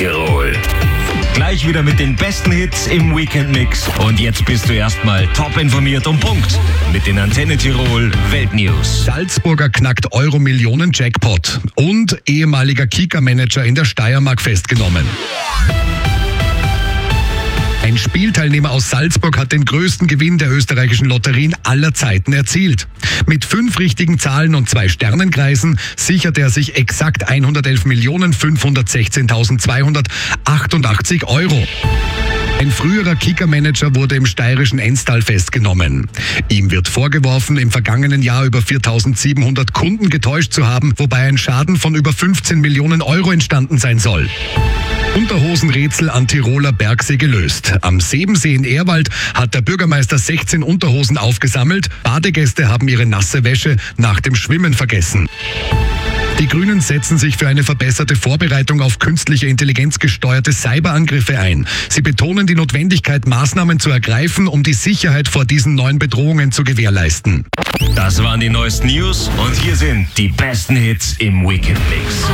Tirol. Gleich wieder mit den besten Hits im Weekend-Mix. Und jetzt bist du erstmal top informiert und Punkt mit den Antenne Tirol Weltnews. Salzburger knackt Euro-Millionen-Jackpot und ehemaliger Kika-Manager in der Steiermark festgenommen. Ein Spielteilnehmer aus Salzburg hat den größten Gewinn der österreichischen Lotterien aller Zeiten erzielt. Mit 5 richtigen Zahlen und 2 Sternenkreisen sichert er sich exakt 111.516.288 Euro. Ein früherer Kika-Manager wurde im steirischen Enstal festgenommen. Ihm wird vorgeworfen, im vergangenen Jahr über 4.700 Kunden getäuscht zu haben, wobei ein Schaden von über 15 Millionen Euro entstanden sein soll. Unterhosenrätsel an Tiroler Bergsee gelöst. Am Sebensee in Ehrwald hat der Bürgermeister 16 Unterhosen aufgesammelt. Badegäste haben ihre nasse Wäsche nach dem Schwimmen vergessen. Die Grünen setzen sich für eine verbesserte Vorbereitung auf künstliche Intelligenz gesteuerte Cyberangriffe ein. Sie betonen die Notwendigkeit, Maßnahmen zu ergreifen, um die Sicherheit vor diesen neuen Bedrohungen zu gewährleisten. Das waren die neuesten News und hier sind die besten Hits im Weekend-Mix.